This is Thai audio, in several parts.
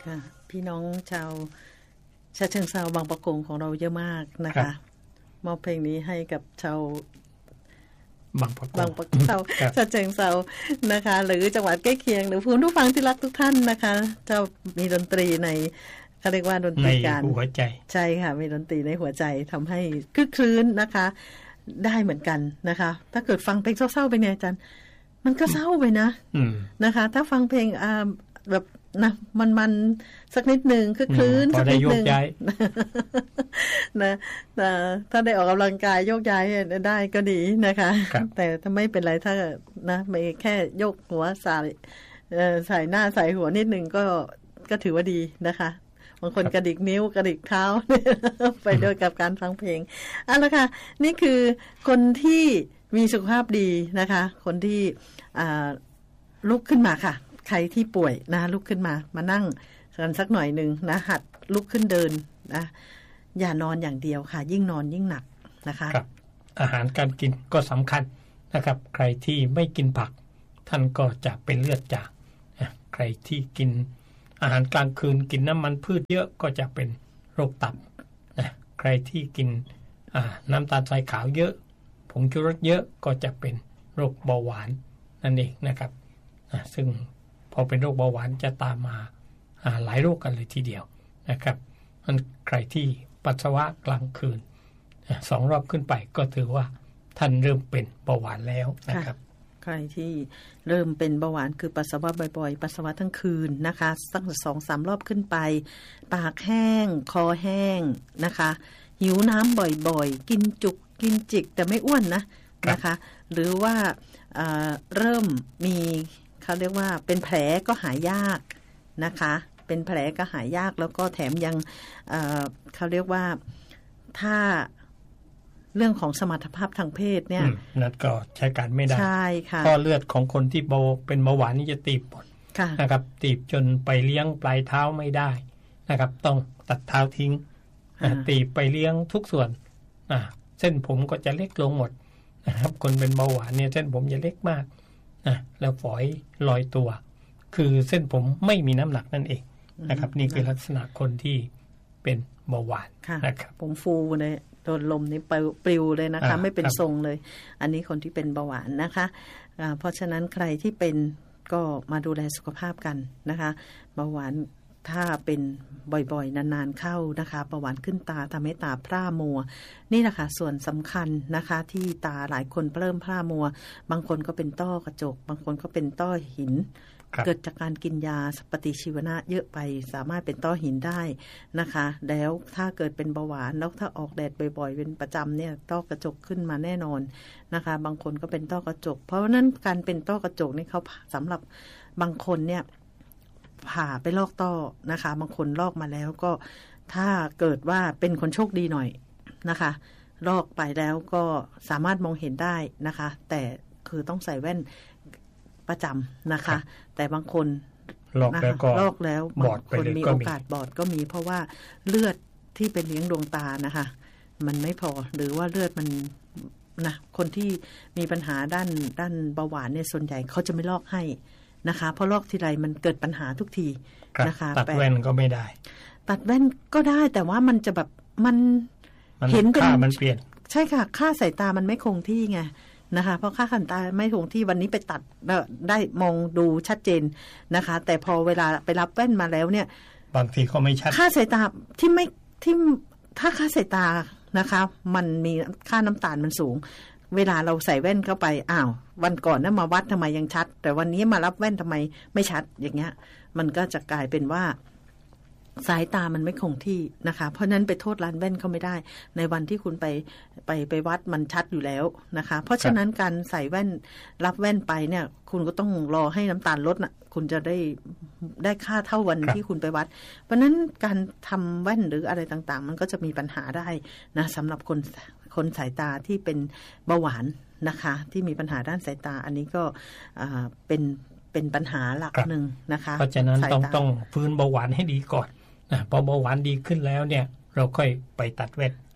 ค่ะพี่น้องชาวฉะเชิงเทราบางปะกงของเราเยอะมากนะคะมอบเพลงนี้ให้กับชาวบางปะกงชาวฉะเชิงเทรานะคะหรือจังหวัดใกล้เคียงหรือผู้ฟังที่รักทุกท่านนะคะเจ้ามีดนตรีในเขาเรียกว่าดนตรีการในหัวใจใช่ค่ะมีดนตรีในหัวใจทำให้คึกครื้นนะคะได้เหมือนกันนะคะถ้าเกิดฟังเพลงเศร้าๆไปเนี่ยอาจารย์มันก็เศร้าไปนะนะคะถ้าฟังเพลงแบบนะมันสักนิดนึงคึกครื้นสักนิดนึงนะถ้าได้ออกกำลังกายโยกย้ายได้ก็ดีนะคะแต่ถ้าไม่เป็นไรถ้านะไม่แค่ยกหัวใส่หน้าใส่หัวนิดนึงก็ถือว่าดีนะคะบางคนกระดิกนิ้วกระดิกเท้าไปด้วยกับการฟังเพลงเอาละค่ะนี่คือคนที่มีสุขภาพดีนะคะคนที่ลุกขึ้นมาค่ะใครที่ป่วยนะลุกขึ้นมานั่งกันสักหน่อยนึงนะหัดลุกขึ้นเดินนะอย่านอนอย่างเดียวค่ะยิ่งนอนยิ่งหนักนะคะครับอาหารการกินก็สำคัญนะครับใครที่ไม่กินผักท่านก็จะเป็นเลือดจางใครที่กินอาหารกลางคืนกินน้ำมันพืชเยอะก็จะเป็นโรคตับนะใครที่กินน้ำตาลทรายขาวเยอะผงชูรสเยอะก็จะเป็นโรคเบาหวานนั่นเองนะครับซึ่งพอเป็นโรคเบาหวานจะตามมาหลายโรคกันเลยทีเดียวนะครับใครที่ปัสสาวะกลางคืน2 รอบขึ้นไปก็ถือว่าท่านเริ่มเป็นเบาหวานแล้วนะครับใครที่เริ่มเป็นเบาหวานคือปัสสาวะบ่อยๆปัสสาวะทั้งคืนนะคะตั้งแต่ 2-3 รอบขึ้นไปปากแห้งคอแห้งนะคะหิวน้ำบ่อยๆกินจุกกินจิกแต่ไม่อ้วนนะคะหรือว่าเริ่มมีเขาเรียกว่าเป็นแผลก็หายยากนะคะเป็นแผลก็หายยากแล้วก็แถมยังเขาเรียกว่าถ้าเรื่องของสมรรถภาพทางเพศเนี่ยนั่นก็ใช้การไม่ได้ใช่ค่ะเพราะเลือดของคนที่เป็นเบาหวานนี่จะตีบหมดนะครับตีบจนไปเลี้ยงปลายเท้าไม่ได้นะครับต้องตัดเท้าทิ้งตีบไปเลี้ยงทุกส่วนเส้นผมก็จะเล็กลงหมดนะครับคนเป็นเบาหวานเนี่ยเส้นผมจะเล็กมากแล้วฝอยลอยตัวคือเส้นผมไม่มีน้ำหนักนั่นเองนะครับนี่คือลักษณะคนที่เป็นเบาหวานนะครับผมฟูเลยโดนลมนี่ปลิวเลยนะคะไม่เป็นทรงเลยอันนี้คนที่เป็นเบาหวานนะคะเพราะฉะนั้นใครที่เป็นก็มาดูแลสุขภาพกันนะคะเบาหวานถ้าเป็นบ่อยๆนานๆเข้านะคะเบาหวานขึ้นตาทำให้ตาพร่ามัวนี่แหละค่ะส่วนสำคัญนะคะที่ตาหลายคนเริ่มพร่ามัวบางคนก็เป็นต้อกระจกบางคนก็เป็นต้อหินเกิดจากการกินยาปฏิชีวนะเยอะไปสามารถเป็นต้อหินได้นะคะแล้วถ้าเกิดเป็นเบาหวานแล้วถ้าออกแดดบ่อยๆเป็นประจำเนี่ยต้อกระจกขึ้นมาแน่นอนนะคะบางคนก็เป็นต้อกระจกเพราะฉะนั้นการเป็นต้อกระจกนี่เขาสำหรับบางคนเนี่ยผ่าไปลอกต้อนะคะบางคนลอกมาแล้วก็ถ้าเกิดว่าเป็นคนโชคดีหน่อยนะคะลอกไปแล้วก็สามารถมองเห็นได้นะคะแต่คือต้องใส่แว่นประจำนะคะแต่บางคนลอกแล้วบางคนมีโอกาสบอดก็มีเพราะว่าเลือดที่เป็นเลี้ยงดวงตานะคะมันไม่พอหรือว่าเลือดมันนะคนที่มีปัญหาด้านเบาหวานเนี่ยส่วนใหญ่เขาจะไม่ลอกให้นะคะเพราะลอกทีไรมันเกิดปัญหาทุกทีนะคะตัดแว่นก็ไม่ได้ตัดแว่นก็ได้แต่ว่ามันจะแบบมันเห็นเป็นค่ามันเปลี่ยนใช่ค่ะค่าสายตามันไม่คงที่ไงนะคะเพราะค่าสายตาไม่คงที่วันนี้ไปตัดได้มองดูชัดเจนนะคะแต่พอเวลาไปรับแว่นมาแล้วเนี่ยบางทีก็ไม่ชัดค่าสายตาที่ถ้าค่าสายตานะคะมันมีค่าน้ำตาลมันสูงเวลาเราใส่แว่นเข้าไปวันก่อนมาวัดทำไมยังชัดแต่วันนี้มารับแว่นทำไมไม่ชัดอย่างเงี้ยมันก็จะกลายเป็นว่าสายตามันไม่คงที่นะคะเพราะนั้นไปโทษร้านแว่นเขาไม่ได้ในวันที่คุณไปวัดมันชัดอยู่แล้วนะคะเพราะฉะนั้นการใส่แว่นรับแว่นไปเนี่ยคุณก็ต้องรอให้น้ำตาลลดนะคุณจะได้ค่าเท่าวันที่คุณไปวัดเพราะนั้นการทำแว่นหรืออะไรต่างๆมันก็จะมีปัญหาได้นะสำหรับคนสายตาที่เป็นเบาหวานนะคะที่มีปัญหาด้านสายตาอันนี้ก็เป็นปัญหาหลักหนึ่งนะคะเพราะฉะนั้นต้องฟื้นเบาหวานให้ดีก่อนพอเบาหวานดีขึ้นแล้วเนี่ยเราค่อยไปตัดแว่น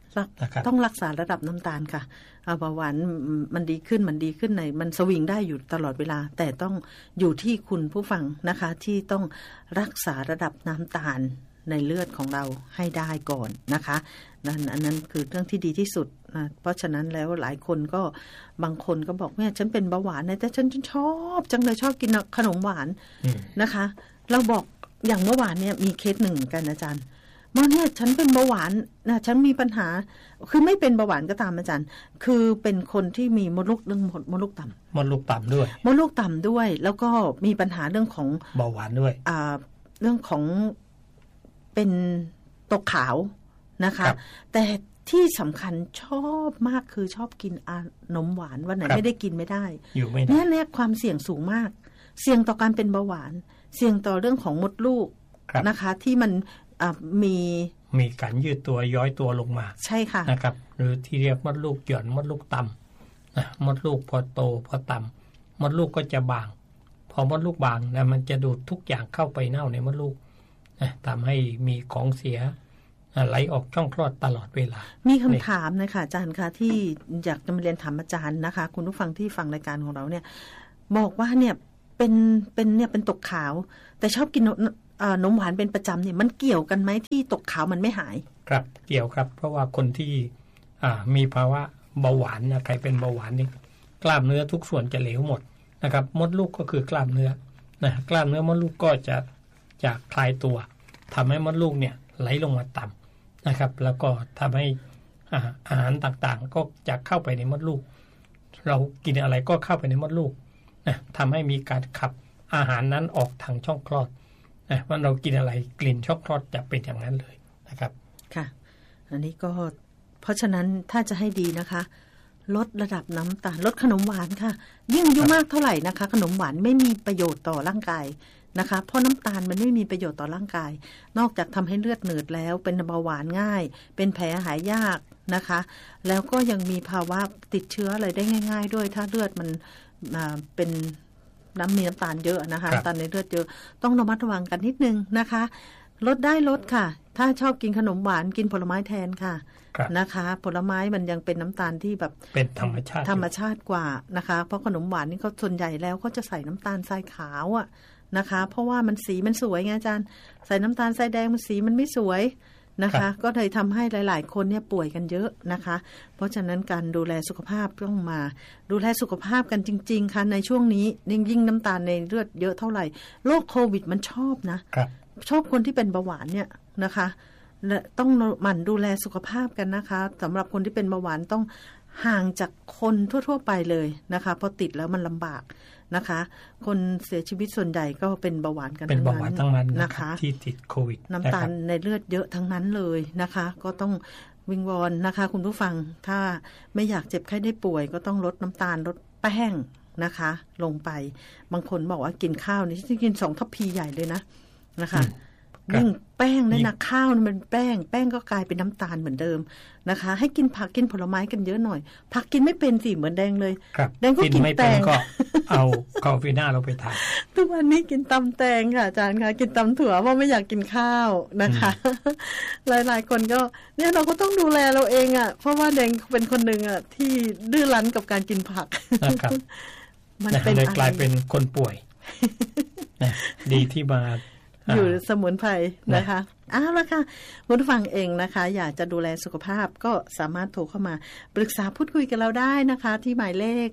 ต้องรักษาระดับน้ำตาลค่ะเบาหวานมันดีขึ้นในมันสวิงได้อยู่ตลอดเวลาแต่ต้องอยู่ที่คุณผู้ฟังนะคะที่ต้องรักษาระดับน้ำตาลในเลือดของเราให้ได้ก่อนนะคะอันนั้นคือเรื่องที่ดีที่สุดนะเพราะฉะนั้นแล้วหลายคนก็บางคนก็บอกเนี่ยฉันเป็นเบาหวานนะแต่ฉันชอบจังเลยชอบกินขนมหวานนะคะเราบอกอย่างเมื่อวานเนี่ยมีเคสหนึ่งกันอาจารย์ว่าเนี่ยฉันเป็นเบาหวานนะฉันมีปัญหาคือไม่เป็นเบาหวานก็ตามอาจารย์คือเป็นคนที่มีมดลูกต่ำมดลูกต่ำด้วยแล้วก็มีปัญหาเรื่องของเบาหวานด้วยเรื่องของเป็นตกขาวนะคะแต่ที่สำคัญชอบมากคือชอบกินนมหวานวันไหนไม่ได้กินไม่ได้อยู่ไม่ได้เนี่ยความเสี่ยงสูงมากเสี่ยงต่อการเป็นเบาหวานเสี่ยงต่อเรื่องของมดลูกนะคะที่มันมีการยืดตัวย้อยตัวลงมาใช่ค่ะนะครับหรือที่เรียกมดลูกหย่อนมดลูกต่ำนะมดลูกพอโตพอต่ำมดลูกก็จะบางพอมดลูกบางนะมันจะดูดทุกอย่างเข้าไปเน่าในมดลูกนะทำให้มีของเสียไหลออกช่องคลอดตลอดเวลามีคำถามนะคะอาจารย์คะที่อยากจะมาเรียนถามอาจารย์นะคะคุณผู้ฟังที่ฟังรายการของเราเนี่ยบอกว่าเนี่ยเป็นตกขาวแต่ชอบกินนมหวานเป็นประจำเนี่ยมันเกี่ยวกันไหมที่ตกขาวมันไม่หายครับเกี่ยวครับเพราะว่าคนที่มีภาวะเบาหวานนะใครเป็นเบาหวานนี่กล้ามเนื้อทุกส่วนจะเหลวหมดนะครับมดลูกก็คือกล้ามเนื้อนะกล้ามเนื้อมดลูกก็จะคลายตัวทำให้มดลูกเนี่ยไหลลงมาต่ำนะครับแล้วก็ทำให้อาหารต่างๆก็จะเข้าไปในมดลูกเรากินอะไรก็เข้าไปในมดลูกนะทำให้มีการขับอาหารนั้นออกทางช่องคลอดนะว่าเรากินอะไรกลิ่นช่องคลอดจะเป็นอย่างนั้นเลยนะครับค่ะอันนี้ก็เพราะฉะนั้นถ้าจะให้ดีนะคะลดระดับน้ำตาลลดขนมหวานค่ะยิ่งอายุมากเท่าไหร่นะคะขนมหวานไม่มีประโยชน์ต่อร่างกายนะคะเพราะน้ำตาลมันไม่มีประโยชน์ต่อร่างกายนอกจากทำให้เลือดหนืดแล้วเป็นเบาหวานง่ายเป็นแผลหายยากนะคะแล้วก็ยังมีภาวะติดเชื้ออะไรได้ง่ายๆด้วยถ้าเลือดมันเป็นมีน้ำตาลเยอะนะคะน้ำตาลในเลือดเยอะต้องระมัดระวังกันนิดนึงนะคะลดได้ลดค่ะถ้าชอบกินขนมหวานกินผลไม้แทนค่ะนะคะผลไม้มันยังเป็นน้ำตาลที่แบบเป็นธรรมชาติกว่านะคะเพราะขนมหวานนี่เขาส่วนใหญ่แล้วเขาจะใส่น้ำตาลทรายขาวอ่ะนะคะเพราะว่ามันสีมันสวยไงอาจารย์ใส่น้ำตาลทรายแดงมันสีมันไม่สวยนะคะก็เลยทำให้หลายๆคนเนี่ยป่วยกันเยอะนะคะเพราะฉะนั้นการดูแลสุขภาพต้องมาดูแลสุขภาพกันจริงๆค่ะในช่วงนี้ยิ่งน้ำตาลในเลือดเยอะเท่าไหร่โรคโควิดมันชอบนะชอบคนที่เป็นเบาหวานเนี่ยนะคะต้องหมั่นดูแลสุขภาพกันนะคะสำหรับคนที่เป็นเบาหวานต้องห่างจากคนทั่วๆไปเลยนะคะพอติดแล้วมันลำบากนะคะคนเสียชีวิตส่วนใหญ่ก็เป็นเบาหวานกันเป็นเบาหวานทั้งนั้นนะคะที่ติดโควิดน้ำตาลในเลือดเยอะทั้งนั้นเลยนะคะก็ต้องวิงวอนนะคะคุณผู้ฟังถ้าไม่อยากเจ็บไข้ได้ป่วยก็ต้องลดน้ำตาลลดแป้งนะคะลงไปบางคนบอกว่ากินข้าวนี่ที่กิน2 ทัพพีใหญ่เลยนะคะยิ่งแป้งเนี่ยนะข้าวมันแป้งก็กลายเป็นน้ำตาลเหมือนเดิมนะคะให้กินผักกินผลไม้กันเยอะหน่อยผักกินไม่เป็นสิเหมือนแดงเลยแดงก็กินแตงก็เอาคอฟีน่าเราไปทานทุกวันนี้กินตำแตงค่ะอาจารย์ค่ะกินตำถั่วเพราะไม่อยากกินข้าวนะคะหลายๆคนก็เนี่ยเราก็ต้องดูแลเราเองอ่ะเพราะว่าแดงเป็นคนหนึ่งอ่ะที่ดื้อรั้นกับการกินผักมันเป็นเลยกลายเป็นคนป่วยดีที่มาอยู่สมุนไพรนะคะอ้าวแล้วค่ะคุณผู้ฟังเองนะคะอยากจะดูแลสุขภาพก็สามารถโทรเข้ามาปรึกษาพูดคุยกับเราได้นะคะที่หมายเลข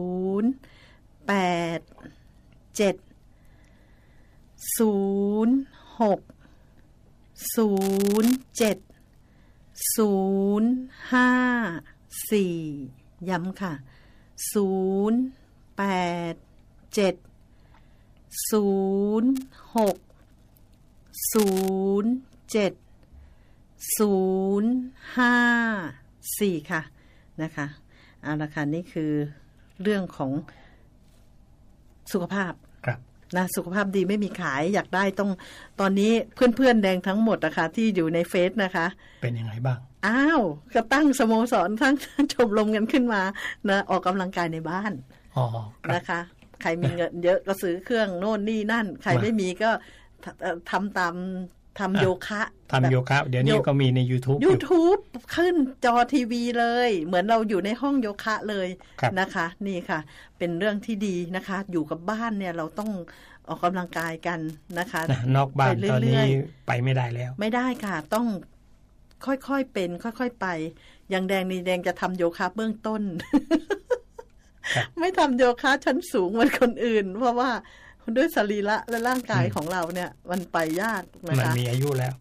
087060705ย้ำค่ะ087060705 4ค่ะนะคะเอาละค่ะนี่คือเรื่องของสุขภาพนะสุขภาพดีไม่มีขายอยากได้ต้องตอนนี้เพื่อนๆแดงทั้งหมดนะคะที่อยู่ในเฟซนะคะเป็นยังไงบ้างอ้าวก็ตั้งสโมสรทั้งชมรมกันขึ้นมานะออกกำลังกายในบ้านนะคะใครมีเงินเยอะก็ซื้อเครื่องโน่นนี่นั่นใครไม่มีก็ทำทำโยคะเดี๋ยวนี้ก็มีใน YouTube ขึ้นจอทีวีเลยเหมือนเราอยู่ในห้องโยคะเลยนะคะนี่ค่ะเป็นเรื่องที่ดีนะคะอยู่กับบ้านเนี่ยเราต้องออกกำลังกายกันนะคะนอกบ้านตอนนี้ไปไม่ได้แล้วไม่ได้ค่ะต้องค่อยๆเป็นค่อยๆไปอย่างแดงนี่แดงจะทำโยคะเบื้องต้น ไม่ทำโยคะชั้นสูงเหมือนคนอื่นเพราะว่าด้วยสรีระและร่างกายของเราเนี่ยมันไปยากนะคะมันมีอายุแล้ว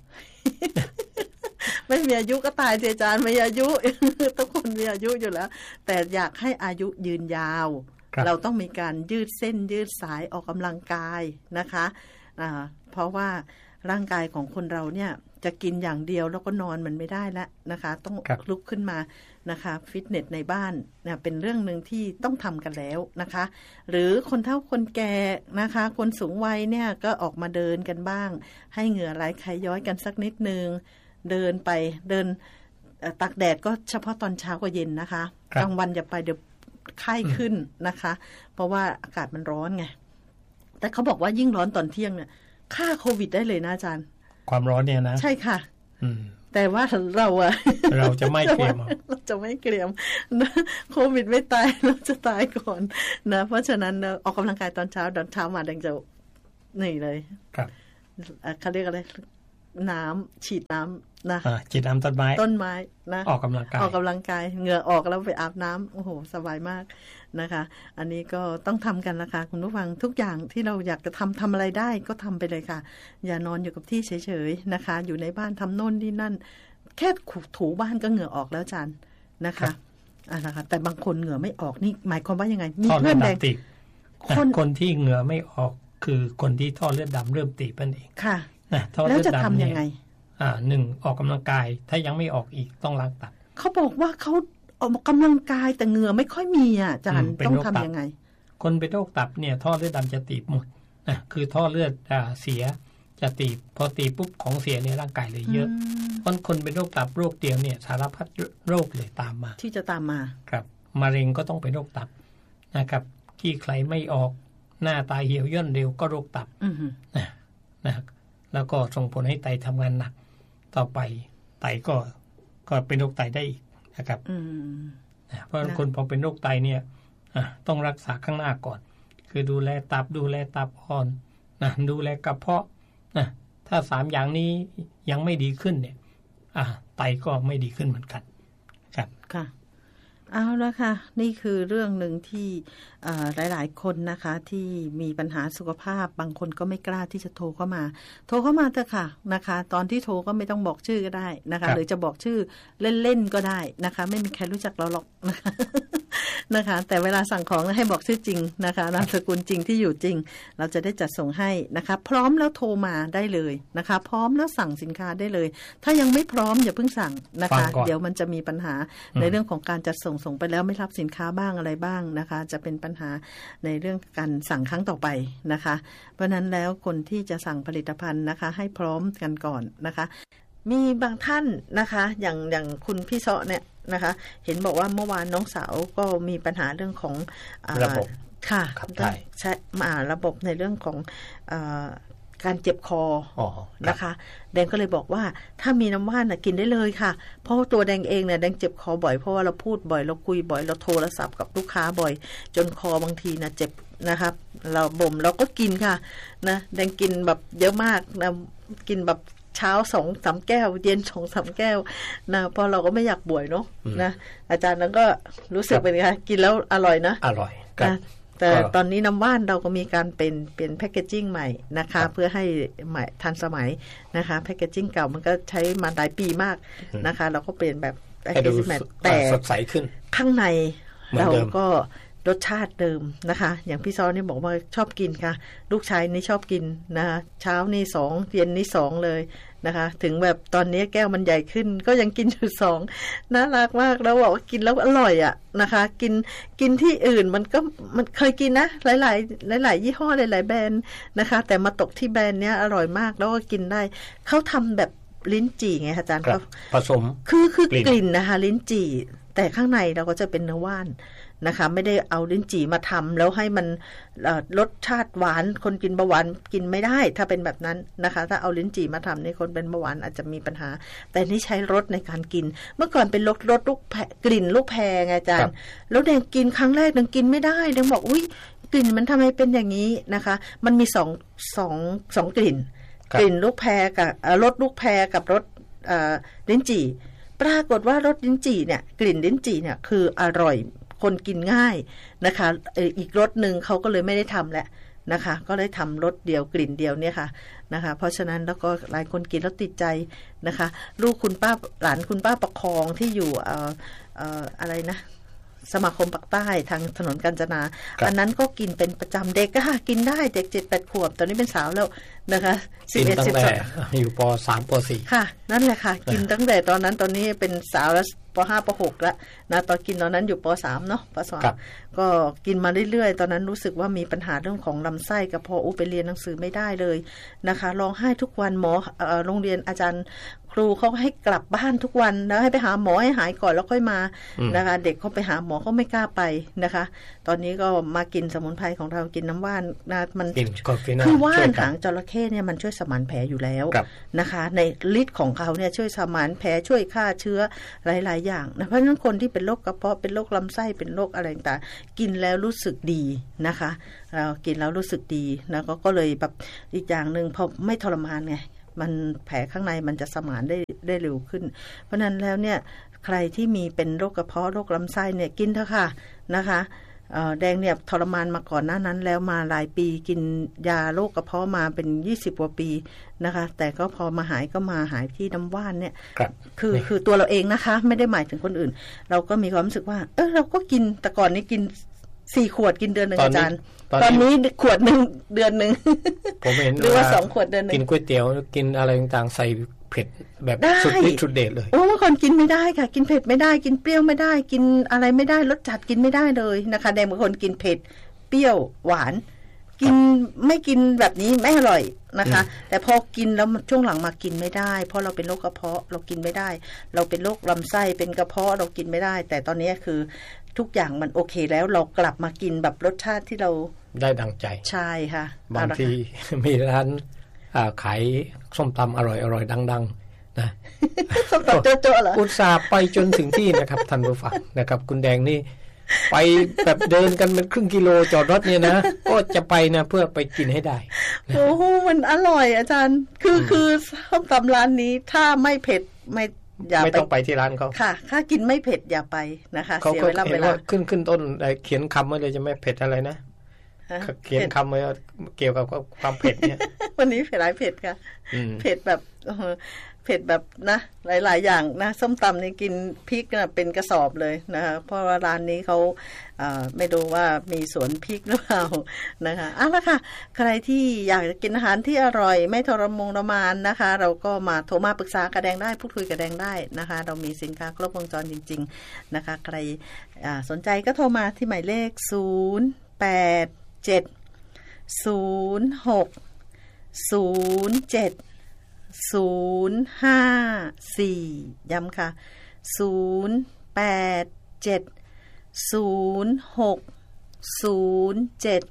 ไม่มีอายุก็ตายเจจานไม่มีอายุ ทุกคนมีอายุอยู่แล้วแต่อยากให้อายุยืนยาวเราต้องมีการยืดเส้นยืดสายออกกำลังกายนะคะเพราะว่าร่างกายของคนเราเนี่ยจะกินอย่างเดียวแล้วก็นอนมันไม่ได้แล้วนะคะต้องลุกขึ้นมานะคะฟิตเนสในบ้านเนี่ยเป็นเรื่องนึงที่ต้องทำกันแล้วนะคะหรือคนเฒ่าคนแก่นะคะคนสูงวัยเนี่ยก็ออกมาเดินกันบ้างให้เหงื่อไหลคายย้อยกันสักนิดนึงเดินไปเดินตากแดดก็เฉพาะตอนเช้ากับเย็นนะคะกลางวันอย่าไปเดี๋ยวไข้ขึ้นนะคะเพราะว่าอากาศมันร้อนไงแต่เขาบอกว่ายิ่งร้อนตอนเที่ยงเนี่ยฆ่าโควิดได้เลยนะอาจารย์ความร้อนเนี่ยนะใช่ค่ะแต่ว่าเราจะไม่เกรียมเราจะไม่เกรียมนะโควิดไม่ตายเราจะตายก่อนนะเพราะฉะนั้นออกกำลังกายตอนเช้ามาดังจะนี่เลยครับเขาเรียกอะไรน้ำฉีดน้ำนะฉีดน้ำต้นไม้นะออกกำลังกายเหงื่อออกแล้วไปอาบน้ำโอ้โหสบายมากนะคะอันนี้ก็ต้องทำกันละค่ะคุณผู้ฟังทุกอย่างที่เราอยากจะทำอะไรได้ก็ทำไปเลยค่ะอย่านอนอยู่กับที่เฉยๆนะคะอยู่ในบ้านทำโน่นนี่นั่นแค่ถูบ้านก็เหงื่อออกแล้วอาจารย์นะคะนะคะแต่บางคนเหงื่อไม่ออกนี่หมายความว่ายังไงมีเพื่อนแดงคนที่เหงื่อไม่ออกคือคนที่ท่อเลือดดำเริ่มตีบนั่นเองค่ะแล้วจะทำยังไง 1ออกกำลังกายถ้ายังไม่ออกอีกต้องล้างตับเขาบอกว่าเขาออกกำลังกายแต่เหงื่อไม่ค่อยมีอาจารย์ต้องทำยังไงคนเป็นโรคตับเนี่ยท่อเลือดดำจะตีบหมดคือท่อเลือดเสียจะตีบพอตีปุ๊บของเสียในร่างกายเลยเยอะเพราะคนเป็นโรคตับโรคเดียวเนี่ยสารพัดโรคเลยตามมาที่จะตามมาครับมะเร็งก็ต้องเป็นโรคตับนะครับขี้ใครไม่ออกหน้าตาเหี่ยวย่นเร็วก็โรคตับนะแล้วก็ส่งผลให้ไตทำงานหนักต่อไปไตก็เป็นโรคไตได้อีกนะครับเพราะคนพอเป็นโรคไตเนี่ยต้องรักษาข้างหน้าก่อนคือดูแลตับอ่อนนะดูแลกระเพาะนะถ้า3อย่างนี้ยังไม่ดีขึ้นเนี่ยไตก็ไม่ดีขึ้นเหมือนกันครับค่ะเอาละค่ะนี่คือเรื่องหนึ่งที่หลายๆคนนะคะที่มีปัญหาสุขภาพบางคนก็ไม่กล้าที่จะโทรเข้ามาเถอะค่ะนะคะตอนที่โทรก็ไม่ต้องบอกชื่อก็ได้นะคะหรือจะบอกชื่อเล่นๆก็ได้นะคะไม่มีใครรู้จักเราหรอกนะคะแต่เวลาสั่งของให้บอกชื่อจริงนะคะนามสกุลจริงที่อยู่จริงเราจะได้จัดส่งให้นะคะพร้อมแล้วโทรมาได้เลยนะคะพร้อมแล้วสั่งสินค้าได้เลยถ้ายังไม่พร้อมอย่าเพิ่งสั่งนะคะเดี๋ยวมันจะมีปัญหาในเรื่องของการจัดส่งไปแล้วไม่รับสินค้าบ้างอะไรบ้างนะคะจะเป็นปัญหาในเรื่องการสั่งครั้งต่อไปนะคะเพราะนั้นแล้วคนที่จะสั่งผลิตภัณฑ์นะคะให้พร้อมกันก่อนนะคะมีบางท่านนะคะอย่างคุณพี่เซาะเนี่ยนะคะเห็นบอกว่าเมื่อวานน้องสาวก็มีปัญหาเรื่องของระบบค่ะใช่ระบบในเรื่องของการเจ็บคอนะคะแดงก็เลยบอกว่าถ้ามีน้ำว่านกินได้เลยค่ะเพราะตัวแดงเองเนี่ยแดงเจ็บคอบ่อยเพราะว่าเราพูดบ่อยเราคุยบ่อยเราโทรศัพท์กับลูกค้าบ่อยจนคอบางทีนะเจ็บนะครับเราบ่มเราก็กินค่ะนะแดงกินแบบเยอะมากนะกินแบบเช้า 2-3 แก้วเย็น 2-3 แก้วนะเพราะเราก็ไม่อยากป่วยเนาะนะอาจารย์นั้นก็รู้สึกเป็นไงกินแล้วอร่อยนะอร่อยแต่ตอนนี้น้ำว่านเราก็มีการเป็นแพคเกจจิ้งใหม่นะคะเพื่อให้ใหม่ทันสมัยนะคะแพคเกจจิ้งเก่ามันก็ใช้มาหลายปีมากนะคะเราก็เปลี่ยนแบบแพคเกจจิ้งใหม่แต่สดใสขึ้นข้างในเราก็รสชาติเดิมนะคะอย่างพี่ซ้อนี่บอกว่าชอบกินค่ะลูกชายนี่ชอบกินนะคะเช้านี่2เย็นนี่2เลยนะคะถึงแบบตอนนี้แก้วมันใหญ่ขึ้นก็ยังกินอยู่2น่ารักมากแล้วบอกว่ากินแล้วอร่อยอ่ะนะคะกินที่อื่นมันเคยกินนะหลายยี่ห้อหลายแบรนด์นะคะแต่มาตกที่แบรนด์เนี้ยอร่อยมากแล้วก็กินได้เขาทำแบบลิ้นจี่ไงอาจารย์เขาผสมคือกลิ่นนะคะลิ้นจี่แต่ข้างในเราก็จะเป็นเนื้อว่านนะคะไม่ได้เอาลิ้นจี่มาทำแล้วให้มันรสชาติหวานคนกินเบาหวานกินไม่ได้ถ้าเป็นแบบนั้นนะคะถ้าเอาลิ้นจี่มาทำนี่คนเป็นเบาหวานอาจจะมีปัญหาแต่นี่ใช้รสในการกินเมื่อก่อนเป็นรสลูกกลิ่นลูกแพรไงอาจารย์แล้วแดงกินครั้งแรกแดงกินไม่ได้แดงบอกอุ๊ยกลิ่นมันทำไมเป็นอย่างนี้นะคะมันมีสองกลิ่นลูกแพรกับรสลูกแพรกับรสลิ้นจี่ปรากฏว่ารสลิ้นจี่เนี่ยกลิ่นลิ้นจี่เนี่ยคืออร่อยคนกินง่ายนะคะอีกรสนึงเขาก็เลยไม่ได้ทำแล้วนะคะก็เลยทำรสเดียวกลิ่นเดียวเนี่ยค่ะนะคะเพราะฉะนั้นแล้วก็หลายคนกินแล้วติดใจนะคะลูกคุณป้าหลานคุณป้าประคองที่อยู่อะไรนะสมาคมปากใต้ทางถนนกาญจนาอันนั้นก็กินเป็นประจำเด็กก็กินได้เด็ก 7-8 ขวบตอนนี้เป็นสาวแล้วนะคะ 11 12อยู่ป.3 ป.4 ค่ะนั่นแหละค่ะกินตั้งแต่ตอนนั้นตอนนี้เป็นสาวแล้วป.5 ป.6 แล้วนะตอนกินตอนนั้นอยู่ป.3 เนาะป.2 ก็กินมาเรื่อยๆตอนนั้นรู้สึกว่ามีปัญหาเรื่องของลำไส้กระเพาะไปเรียนหนังสือไม่ได้เลยนะคะร้องไห้ทุกวันหมอโรงเรียนอาจารย์ครูเขาให้กลับบ้านทุกวันแล้วให้ไปหาหมอให้หายก่อนแล้วค่อยมานะคะเด็กเขาไปหาหมอเขาไม่กล้าไปนะคะตอนนี้ก็มากินสมุนไพรของเรากินน้ำว่านนะมันคือว่านหางจระเข้เนี่ยมันช่วยสมานแผลอยู่แล้วนะคะในฤทธิ์ของเขาเนี่ยช่วยสมานแผลช่วยฆ่าเชื้อหลายๆอย่างนะเพราะฉะนั้นคนที่เป็นโรคกระเพาะเป็นโรคลำไส้เป็นโรคอะไรต่างๆกินแล้วรู้สึกดีนะคะเรากินแล้วรู้สึกดีนะก็เลยแบบอีกอย่างนึงพอไม่ทรมานไงมันแผลข้างในมันจะสมานได้เร็วขึ้นเพราะนั้นแล้วเนี่ยใครที่มีเป็นโรคกระเพาะโรคลำไส้เนี่ยกินเถอะค่ะนะคะแดงเนี่ยทรมานมาก่อนหน้านั้นแล้วมาหลายปีกินยาโรคกระเพาะมาเป็น20 กว่าปีนะคะแต่ก็พอมาหายก็มาหายที่น้ำว่านเนี่ยคือตัวเราเองนะคะไม่ได้หมายถึงคนอื่นเราก็มีความรู้สึกว่าเราก็กินแต่ก่อนนี้กิน4 ขวดกินเดือนนึงอาจารย์ตอนนี้ขวดนึงเดือนนึงผมเห็นหรือว่า2 ขวดเดือนนึงกินก๋วยเตี๋ยวกินอะไรต่างๆใส่เผ็ดแบบสุดฤทธิ์สุดเดชเลยเมื่อก่อนกินไม่ได้ค่ะกินเผ็ดไม่ได้กินเปรี้ยวไม่ได้กินอะไรไม่ได้รสจัดกินไม่ได้เลยนะคะแดงบางคนกินเผ็ดเปรี้ยวหวานกินไม่กินแบบนี้ไม่อร่อยนะคะแต่พอกินแล้วช่วงหลังมากินไม่ได้เพราะเราเป็นโรคกระเพาะเรากินไม่ได้เราเป็นโรคลำไส้เป็นกระเพาะเรากินไม่ได้แต่ตอนนี้คือทุกอย่างมันโอเคแล้วเรากลับมากินแบบรสชาติที่เราได้ดังใจใช่ค่ะบางทีมีร้านขายส้มตำอร่อยๆดังๆนะส้มตำโจ๊ะๆเหรออุตส่าห์ไปจนถึงที่นะครับท่านผู้ฟังนะครับคุณแดงนี่ไปแบบเดินกันเป็นครึ่งกิโลจอดรถเนี่ยนะก็จะไปนะเพื่อไปกินให้ได้โอ้โหมันอร่อยอาจารย์คือส้มตำร้านนี้ถ้าไม่เผ็ดไม่ต้องไปที่ร้านเขาค่ะถ้ากินไม่เผ็ดอย่าไปนะคะเสียเวลาขึ้นต้นเขียนคำไว้เลยจะไม่เผ็ดอะไรนะเขียนคำไว้เกี่ยวกับความเผ็ดเนี่ยวันนี้เผ็ดหลายเผ็ดค่ะเผ็ดแบบเผ็ดแบบนะหลายๆอย่างนะส้มตำนี่กินพริกนะเป็นกระสอบเลยนะคะเพราะว่าร้านนี้เขาไม่รู้ว่ามีสวนพริกหรือเปล่านะคะละค่ะใครที่อยากจะกินอาหารที่อร่อยไม่ทรมานนะคะเราก็มาโทรมาปรึกษากระแดงได้พูดคุยกระแดงได้นะคะเรามีสินค้าครบวงจรจริงๆนะคะใครสนใจก็โทรมาที่หมายเลข087 06 054ย้ำค่ะ087 06 07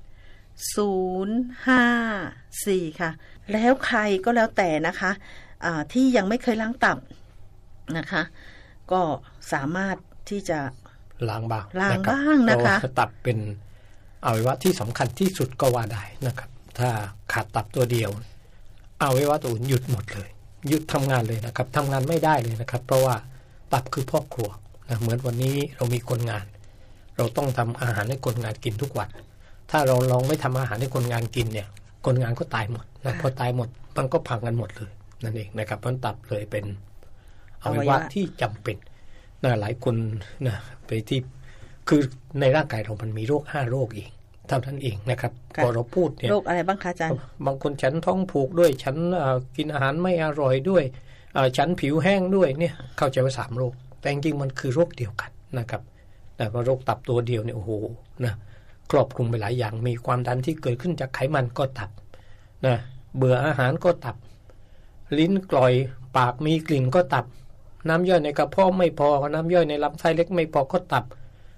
054ค่ะแล้วใครก็แล้วแต่นะคะที่ยังไม่เคยล้างตับนะคะก็สามารถที่จะล้างบ้างนะคะตับเป็นอวัยวะที่สำคัญที่สุดก็ว่าได้นะครับถ้าขาดตับตัวเดียวอวัยวะตัวอื่นหยุดหมดเลยหยุดทำงานเลยนะครับทำงานไม่ได้เลยนะครับเพราะว่าตับคือพ่อครัวนะเหมือนวันนี้เรามีคนงานเราต้องทำอาหารให้คนงานกินทุกวันถ้าเราลองไม่ทำอาหารให้คนงานกินเนี่ยคนงานก็ตายหมดนะพอตายหมดมันก็พังกันหมดเลยนั่นเองนะครับเพราะตับเลยเป็นอวัยวะที่จำเป็นนะหลายคนนะไปที่คือในร่างกายเรามันมีโรค5 โรคเองเท่านั้นเองนะครับพอเราพูดเนี่ยโรคอะไรบ้างคะอาจารย์บางคนฉันท้องผูกด้วยฉันกินอาหารไม่อร่อยด้วยฉันผิวแห้งด้วยเนี่ยเข้าใจว่า3 โรคแต่จริงๆมันคือโรคเดียวกันนะครับแต่ว่าโรคตับตัวเดียวเนี่ยโอ้โหนะครอบคลุมไปหลายอย่างมีความดันที่เกิดขึ้นจากไขมันก็ตับนะเบื่ออาหารก็ตับลิ้นกร่อยปากมีกลิ่นก็ตับน้ำย่อยในกระเพาะไม่พอน้ำย่อยในลำไส้เล็กไม่พอก็ตับ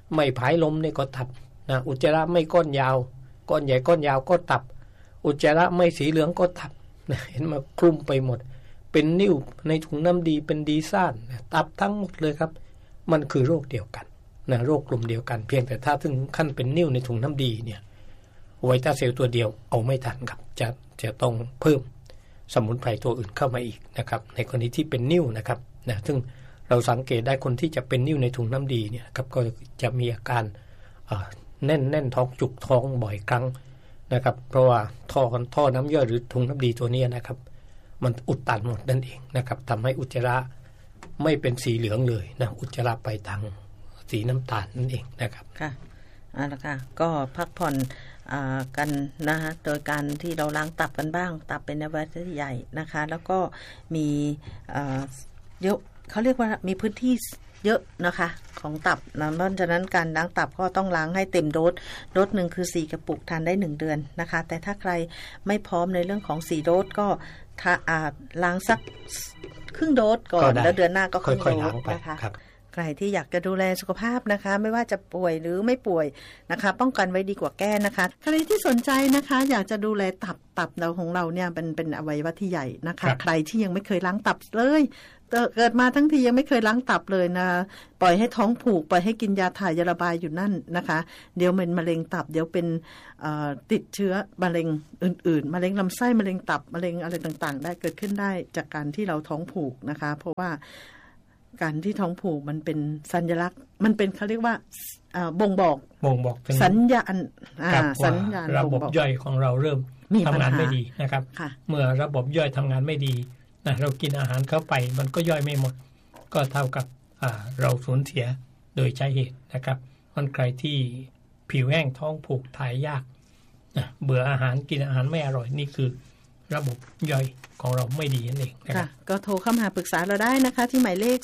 ไม่ผายลมนี่ก็ตับนะอุจจาระไม่ก้อนยาวก้อนใหญ่ก้อนยาวก็ตับอุจจาระไม่สีเหลืองก็ตับนะเห็นมาคลุมไปหมดเป็นนิ่วในถุงน้ำดีเป็นดีซ่านนะตับทั้งหมดเลยครับมันคือโรคเดียวกันนะโรคกลุ่มเดียวกันเพียงแต่ถ้าถึงขั้นเป็นนิ่วในถุงน้ำดีเนี่ยไวต้าเซลล์ตัวเดียวเอาไม่ทันครับจะต้องเพิ่มสมุนไพรตัวอื่นเข้ามาอีกนะครับในกรณีที่เป็นนิ่วนะครับนะซึ่งเราสังเกตได้คนที่จะเป็นนิ่วในถุงน้ำดีเนี่ยครับก็จะมีอาการแน่นท้องจุกท้องบ่อยครั้งนะครับเพราะว่าท่อน้ำย่อยหรือถุงน้ำดีตัวนี้นะครับมันอุดตันหมดนั่นเองนะครับทำให้อุจจาระไม่เป็นสีเหลืองเลยนะอุจจาระไปทางสีน้ำตาลนั่นเองนะครับค่ะเอาละค่ะก็พักผ่อนกันนะฮะโดยการที่เราล้างตับกันบ้างตับเป็นอวัยวะที่ใหญ่นะคะแล้วก็มีเยอะเขาเรียกว่ามีพื้นที่เยอะนะคะของตับนะเพราะฉะนั้นการล้างตับก็ต้องล้างให้เต็มโดสนึงคือ4กระปุกทานได้1เดือนนะคะแต่ถ้าใครไม่พร้อมในเรื่องของ4โดสก็ล้างสักครึ่งโดสก่อนแล้วเดือนหน้าก็ครึ่งโดสนะคะใครที่อยากจะดูแลสุขภาพนะคะไม่ว่าจะป่วยหรือไม่ป่วยนะคะป้องกันไว้ดีกว่าแก้นะคะใครที่สนใจนะคะอยากจะดูแลตับเราของเราเนี่ยเป็นอวัยวะที่ใหญ่นะคะใครที่ยังไม่เคยล้างตับเลยเกิดมาทั้งทียังไม่เคยล้างตับเลยนะปล่อยให้ท้องผูกปล่อยให้กินยาถ่ายยาระบายอยู่นั่นนะคะเดี๋ยวเป็นมะเร็งตับเดี๋ยวเป็นติดเชื้อมะเร็งอื่นๆมะเร็งลำไส้มะเร็งตับมะเร็งอะไรต่างๆได้เกิดขึ้นได้จากการที่เราท้องผูกนะคะเพราะว่าการที่ท้องผูกมันเป็นสัญลักษณ์มันเป็นเขาเรียกว่าบ่งบอกสัญญาณระบบย่อยของเราเริ่มทำงานไม่ดีนะครับเมื่อระบบย่อยทำงานไม่ดีนะเรากินอาหารเข้าไปมันก็ย่อยไม่หมดก็เท่ากับเราสูญเสียโดยใช้เหตุนะครับคนใครที่ผิวแห้งท้องผูกถ่ายยากนะเบื่ออาหารกินอาหารไม่อร่อยนี่คือระบบย่อยของเราไม่ดีนั่นเองนะครับก็โทรเข้ามาปรึกษาเราได้นะคะที่หมายเลข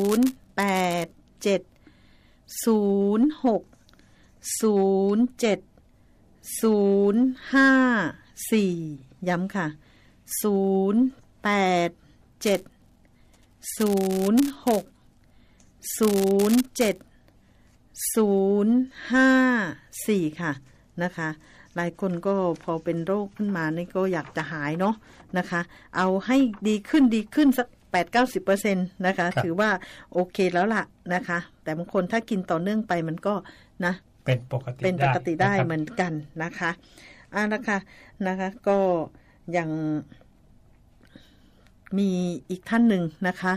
0870607054ย้ำค่ะ0870607054ค่ะนะคะหลายคนก็พอเป็นโรคขึ้นมานี่ก็อยากจะหายเนาะนะคะเอาให้ดีขึ้นสัก 80-90% นะคะถือว่าโอเคแล้วล่ะนะคะแต่บางคนถ้ากินต่อเนื่องไปมันก็นะเป็นปกติได้เหมือนกันนะคะนะคะก็ยังมีอีกท่านหนึ่งนะคะ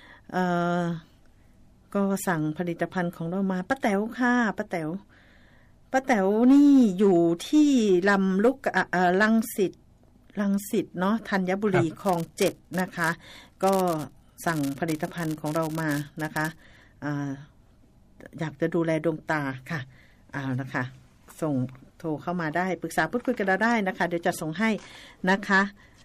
ก็สั่งผลิตภัณฑ์ของเรามาป้าแต๋วค่ะป้าแต๋วนี่อยู่ที่ลำลูกรังสิตเนาะธัญบุรีคลอง7นะคะก็สั่งผลิตภัณฑ์ของเรามานะคะอยากจะดูแลดวงตาค่ะนะคะส่งโทรเข้ามาได้ปรึกษาพูดคุยกันได้นะคะเดี๋ยวจะส่งให้นะคะ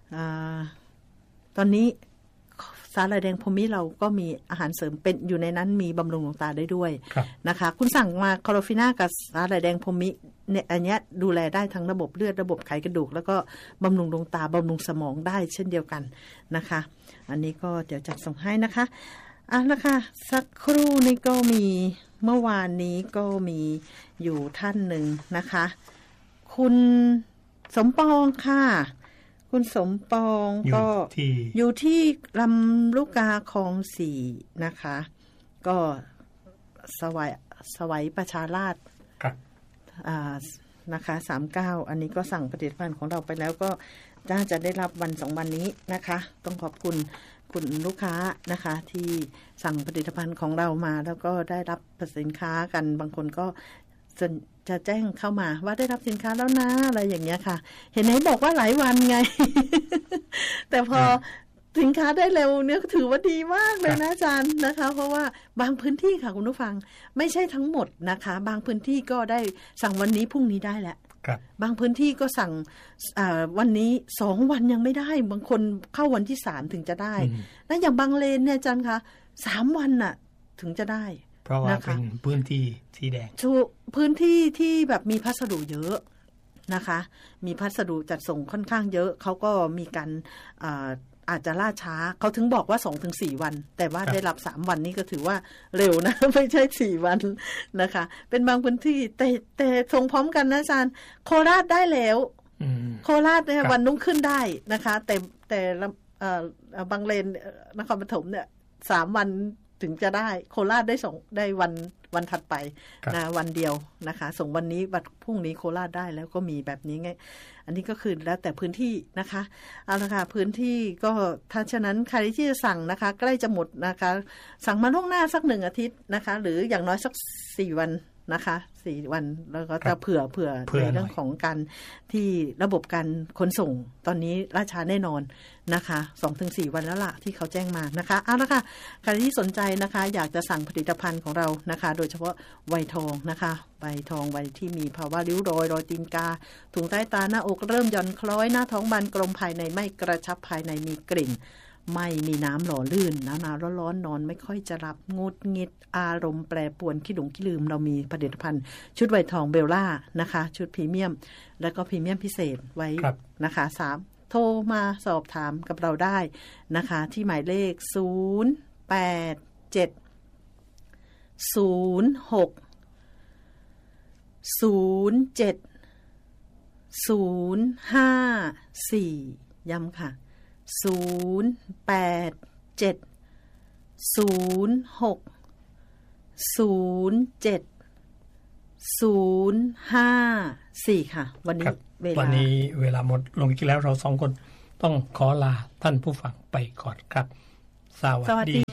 ตอนนี้สาหร่ายแดงพรมิเราก็มีอาหารเสริมเป็นอยู่ในนั้นมีบำรุงดวงตาได้ด้วยนะคะคุณสั่งมาคลอโรฟิน่ากับสาหร่ายแดงพรมิเนี่ยอันนี้ดูแลได้ทั้งระบบเลือดระบบไขกระดูกแล้วก็บำรุงดวงตาบำรุงสมองได้เช่นเดียวกันนะคะอันนี้ก็เดี๋ยวจัดส่งให้นะคะนะคะสักครู่นี้ก็มีเมื่อวานนี้ก็มีอยู่ท่านหนึ่งนะคะคุณสมปองค่ะคุณสมปองก็อยู่ที่ลำลูกกาคลอง4นะคะก็สวัยประชาราษฎร์นะคะ39อันนี้ก็สั่งผลิตภัณฑ์ของเราไปแล้วก็น่าจะได้รับวัน2วันนี้นะคะต้องขอบคุณลูกค้านะคะที่สั่งผลิตภัณฑ์ของเรามาแล้วก็ได้รับสินค้ากันบางคนก็จะแจ้งเข้ามาว่าได้รับสินค้าแล้วนะอะไรอย่างเงี้ยค่ะเห็นไหมบอกว่าหลายวันไง แต่พอสินค้าได้เร็วเนี่ยถือว่าดีมากเลยนะอาจารย์นะคะเพราะว่าบางพื้นที่ค่ะคุณผู้ฟังไม่ใช่ทั้งหมดนะคะบางพื้นที่ก็ได้สั่งวันนี้พรุ่งนี้ได้แหละบางพื้นที่ก็สั่งวันนี้2วันยังไม่ได้บางคนเข้าวันที่3ถึงจะได้และอย่างบางเลนเนี่ยอาจารย์คะ3วันน่ะถึงจะได้เพราะว่าเป็นพื้นที่สีแดงพื้นที่ที่แบบมีพัสดุเยอะนะคะมีพัสดุจัดส่งค่อนข้างเยอะเขาก็มีการอาจจะล่าช้าเขาถึงบอกว่า 2-4 วันแต่ว่าได้รับ3วันนี้ก็ถือว่าเร็วนะ ไม่ใช่4วันนะคะเป็นบางพื้นที่แต่ส่งพร้อมกันนะอาจารย์โคราชได้แล้วโคราชเนี่ยวันนุ่งขึ้นได้นะคะแต่บางเลนนครปฐมเนี่ย3วันถึงจะได้โคราชได้วันถัดไปนะวันเดียวนะคะส่งวันนี้วันพรุ่งนี้โคราชได้แล้วก็มีแบบนี้ไงอันนี้ก็คือแล้วแต่พื้นที่นะคะเอาละค่ะพื้นที่ก็ถ้าฉะนั้นใครที่จะสั่งนะคะใกล้จะหมดนะคะสั่งมาล่วงหน้าสัก1อาทิตย์นะคะหรืออย่างน้อยสัก4วันนะคะ4วันแล้วก็จะเผื่อในเรื่องของการที่ระบบการขนส่งตอนนี้ล่าช้าแน่นอนนะคะ 2-4 วันแล้วล่ะที่เขาแจ้งมานะคะเอาละค่ะใครที่สนใจนะคะอยากจะสั่งผลิตภัณฑ์ของเรานะคะโดยเฉพาะไวทองนะคะไวทองไวที่มีภาวะริ้วรอยตีนกาถุงใต้ตาหน้าอกเริ่มหย่อนคล้อยหน้าท้องบานกลมภายในไม่กระชับภายในมีกลิ่นไม่มีน้ำหล่อลื่นหนาวร้อนนอนไม่ค่อยจะหลับงุดงิดอารมณ์แปรปรวนขี้หลงขี้ลืมเรามีผลิตภัณฑ์ชุดไวทองเบลล่านะคะชุดพรีเมียมแล้วก็พรีเมียมพิเศษไว้นะคะ3โทรมาสอบถามกับเราได้นะคะที่หมายเลข087060705ย้ำค่ะ087060705ค่ะวันนี้เวลาหมดลงที่แล้วเรา2คนต้องขอลาท่านผู้ฟังไปก่อนครับสวัสดี